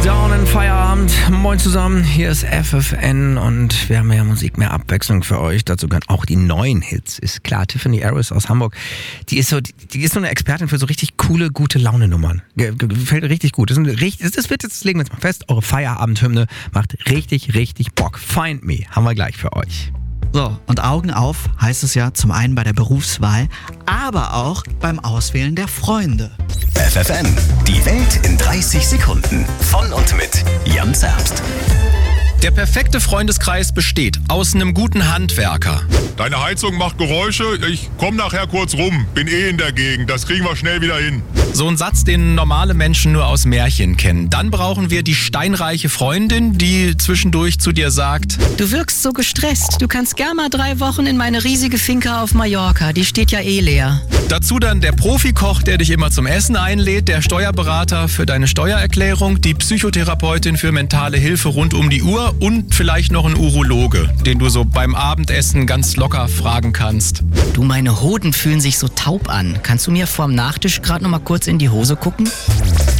Down in Feierabend. Moin zusammen, hier ist FFN und wir haben mehr Musik, mehr Abwechslung für euch. Dazu gehören auch die neuen Hits. Ist klar, Tiffany Harris aus Hamburg, die ist so eine Expertin für so richtig coole, gute Laune-Nummern. Gefällt richtig gut. Das legen wir jetzt mal fest, eure Feierabendhymne macht richtig, richtig Bock. Find Me haben wir gleich für euch. So, und Augen auf heißt es ja zum einen bei der Berufswahl, aber auch beim Auswählen der Freunde. FFN, die Welt in 30 Sekunden. Von und mit Jan Zerbst. Der perfekte Freundeskreis besteht aus einem guten Handwerker. Deine Heizung macht Geräusche, ich komm nachher kurz rum, bin in der Gegend, das kriegen wir schnell wieder hin. So ein Satz, den normale Menschen nur aus Märchen kennen. Dann brauchen wir die steinreiche Freundin, die zwischendurch zu dir sagt: Du wirkst so gestresst. Du kannst gern mal 3 Wochen in meine riesige Finca auf Mallorca. Die steht ja eh leer. Dazu dann der Profikoch, der dich immer zum Essen einlädt, der Steuerberater für deine Steuererklärung, die Psychotherapeutin für mentale Hilfe rund um die Uhr und vielleicht noch ein Urologe, den du so beim Abendessen ganz locker fragen kannst. Du, meine Hoden fühlen sich so taub an. Kannst du mir vorm Nachtisch gerade noch mal kurz in die Hose gucken?